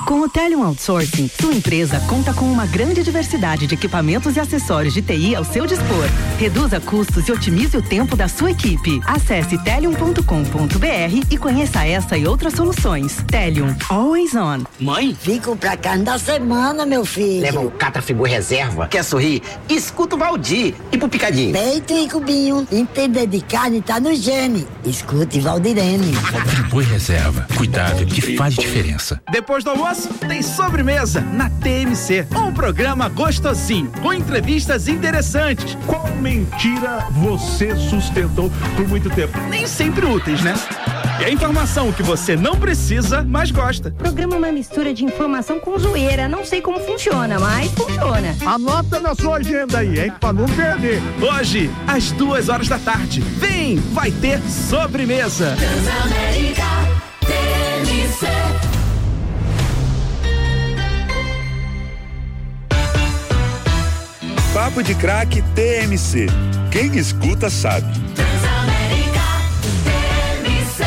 Com o Telium Outsourcing, sua empresa conta com uma grande diversidade de equipamentos e acessórios de TI ao seu dispor. Reduza custos e otimize o tempo da sua equipe. Acesse telium.com.br e conheça essa e outras soluções. Telium, always on. Mãe? Fico pra carne da semana, meu filho. Leva o Catra Frigo Reserva. Quer sorrir? Escuta o Valdir. E pro Picadinho? Peito e cubinho. Entender de carne tá no gene. Escute Valdirene. Frigo Reserva. Cuidado que faz diferença. Depois do almoço, tem sobremesa na TMC. Um programa gostosinho, com entrevistas interessantes. Qual mentira você sustentou por muito tempo? Nem sempre úteis, né? E a informação que você não precisa, mas gosta. O programa é uma mistura de informação com zoeira. Não sei como funciona, mas funciona. Anota na sua agenda aí, hein? Pra não perder. Hoje, às 14h. Vem, vai ter sobremesa. Transamérica, TMC. Papo de Craque TMC. Quem escuta sabe. Transamérica, TMC.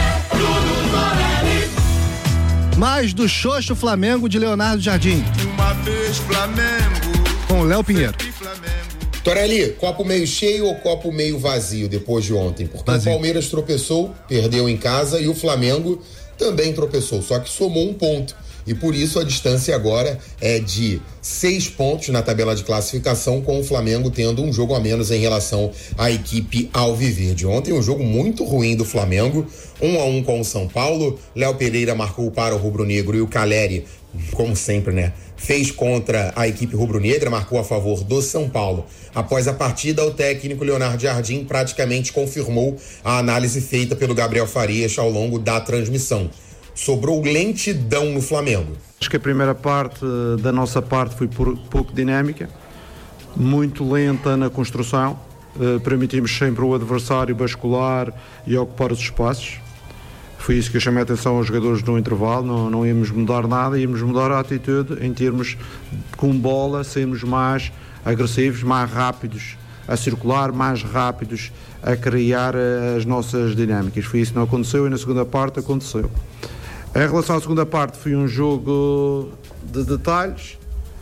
Mais do Xoxo Flamengo de Leonardo Jardim. Uma vez Flamengo. Com Léo Pinheiro. Torelli, copo meio cheio ou copo meio vazio depois de ontem? Porque vazio. O Palmeiras tropeçou, perdeu em casa, e o Flamengo também tropeçou, só que somou um ponto. E por isso a distância agora é de 6 pontos na tabela de classificação, com o Flamengo tendo um jogo a menos em relação à equipe alviverde. Ontem um jogo muito ruim do Flamengo, 1-1 com o São Paulo. Léo Pereira marcou para o rubro-negro e o Caleri, como sempre, né, fez contra a equipe rubro-negra, marcou a favor do São Paulo. Após a partida, o técnico Leonardo Jardim praticamente confirmou a análise feita pelo Gabriel Farias ao longo da transmissão. Sobrou lentidão no Flamengo. Acho que a primeira parte da nossa parte foi pouco dinâmica, muito lenta na construção, permitimos sempre o adversário bascular e ocupar os espaços. Foi isso que eu chamei a atenção aos jogadores no intervalo. Não íamos mudar nada, íamos mudar a atitude em termos com bola, sermos mais agressivos, mais rápidos a circular, mais rápidos a criar as nossas dinâmicas. Foi isso que não aconteceu, e na segunda parte aconteceu. Em relação à segunda parte, foi um jogo de detalhes.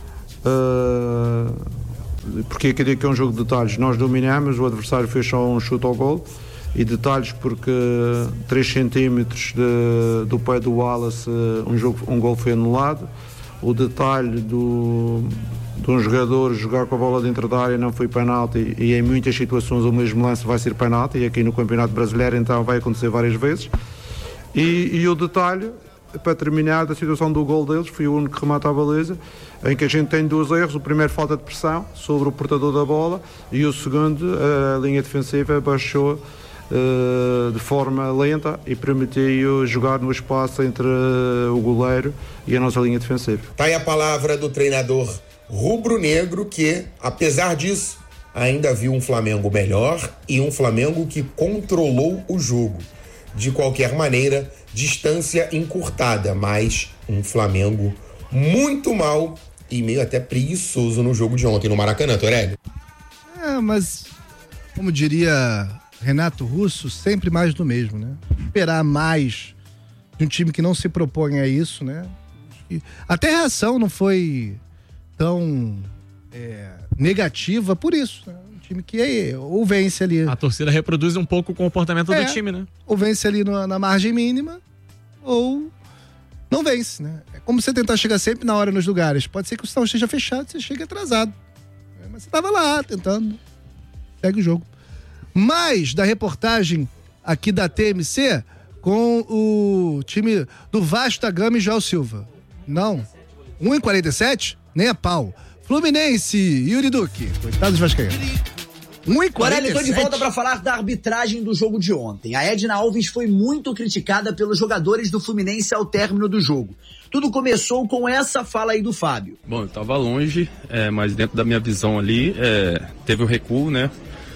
Porque eu digo que é um jogo de detalhes. Nós dominamos, o adversário fez só um chute ao gol. E detalhes porque 3 centímetros do pé do Wallace um gol foi anulado. O detalhe de um jogador jogar com a bola dentro da área não foi penalti, e em muitas situações o mesmo lance vai ser penalti, e aqui no Campeonato Brasileiro então vai acontecer várias vezes. E o detalhe, para terminar, da situação do gol deles, foi o único remate à baliza, em que a gente tem 2 erros. O primeiro, falta de pressão sobre o portador da bola, e o segundo, a linha defensiva baixou de forma lenta e permitiu jogar no espaço entre o goleiro e a nossa linha defensiva. Tá aí a palavra do treinador rubro-negro, que, apesar disso, ainda viu um Flamengo melhor e um Flamengo que controlou o jogo. De qualquer maneira, distância encurtada, mas um Flamengo muito mal e meio até preguiçoso no jogo de ontem no Maracanã, Torelli. Mas, como diria Renato Russo, sempre mais do mesmo, né? Esperar mais de um time que não se propõe a isso, né? Até a reação não foi tão negativa por isso, né? Um time que ou vence ali. A torcida reproduz um pouco o comportamento do time, né? Ou vence ali na margem mínima, ou não vence, né? É como você tentar chegar sempre na hora nos lugares. Pode ser que o sinal esteja fechado, você chega atrasado. Mas você estava lá tentando. Segue o jogo. Mais da reportagem aqui da TMC com o time do Vasco da Gama e João Silva. Não, 1,47? Nem a pau. Fluminense, Yuri Duque. Coitado dos vascaínos. 1,47. Morelli, estou de volta para falar da arbitragem do jogo de ontem. A Edna Alves foi muito criticada pelos jogadores do Fluminense ao término do jogo. Tudo começou com essa fala aí do Fábio. Bom, eu estava longe, mas dentro da minha visão ali, teve o recuo, né?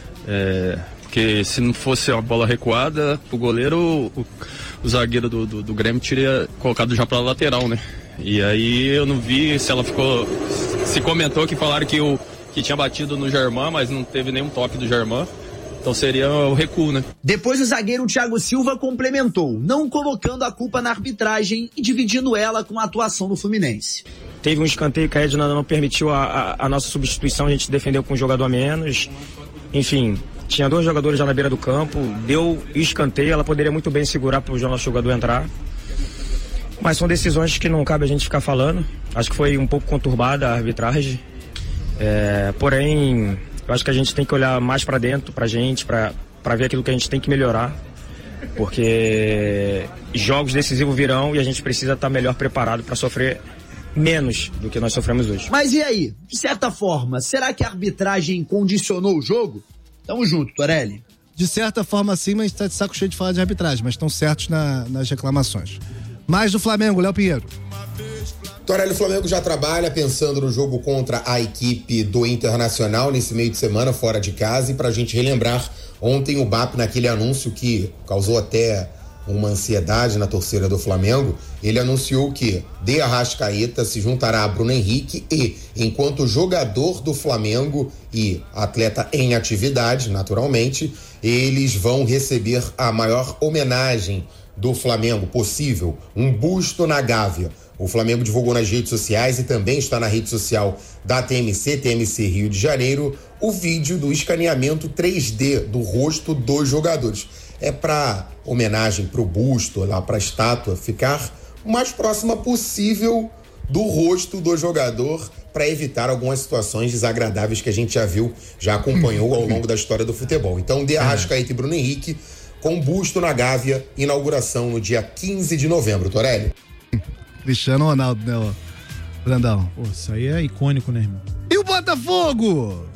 Porque se não fosse uma bola recuada, o goleiro, o zagueiro do Grêmio teria colocado já para lateral, né? E aí eu não vi se ela ficou... Se comentou que falaram que tinha batido no Germán, mas não teve nenhum toque do Germán. Então seria o recuo, né? Depois o zagueiro Thiago Silva complementou, não colocando a culpa na arbitragem e dividindo ela com a atuação do Fluminense. Teve um escanteio que a Edna não permitiu a nossa substituição, a gente defendeu com um jogador a menos. Enfim, tinha 2 jogadores já na beira do campo, deu escanteio, ela poderia muito bem segurar para o nosso jogador entrar. Mas são decisões que não cabe a gente ficar falando. Acho que foi um pouco conturbada a arbitragem. Porém, eu acho que a gente tem que olhar mais para dentro, pra gente, para ver aquilo que a gente tem que melhorar. Porque jogos decisivos virão e a gente precisa estar melhor preparado para sofrer menos do que nós sofremos hoje. Mas e aí? De certa forma, será que a arbitragem condicionou o jogo? Tamo junto, Torelli. De certa forma sim, mas tá de saco cheio de falar de arbitragem, mas estão certos nas reclamações. Mais do Flamengo, Léo Pinheiro. Torelli, o Flamengo já trabalha pensando no jogo contra a equipe do Internacional nesse meio de semana, fora de casa. E pra gente relembrar, ontem o BAP, naquele anúncio que causou até uma ansiedade na torcida do Flamengo, ele anunciou que De Arrascaeta se juntará a Bruno Henrique e, enquanto jogador do Flamengo e atleta em atividade, naturalmente, eles vão receber a maior homenagem do Flamengo possível, um busto na Gávea. O Flamengo divulgou nas redes sociais e também está na rede social da TMC Rio de Janeiro, o vídeo do escaneamento 3D do rosto dos jogadores. É para homenagem pro busto, lá para a estátua, ficar o mais próxima possível do rosto do jogador, para evitar algumas situações desagradáveis que a gente já acompanhou ao longo da história do futebol. Então, De Arrascaeta e Bruno Henrique com busto na Gávea, inauguração no dia 15 de novembro, Torelli. Cristiano Ronaldo, né, Brandão? Pô, isso aí é icônico, né, irmão? E o Botafogo?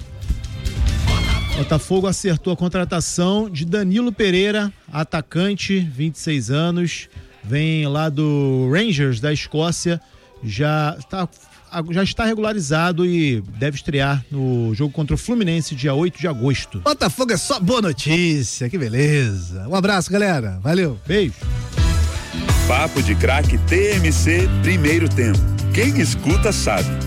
Botafogo acertou a contratação de Danilo Pereira, atacante, 26 anos, vem lá do Rangers, da Escócia, já está regularizado e deve estrear no jogo contra o Fluminense, dia 8 de agosto. Botafogo é só boa notícia, que beleza. Um abraço, galera. Valeu. Beijo. Papo de Craque TMC, primeiro tempo. Quem escuta sabe.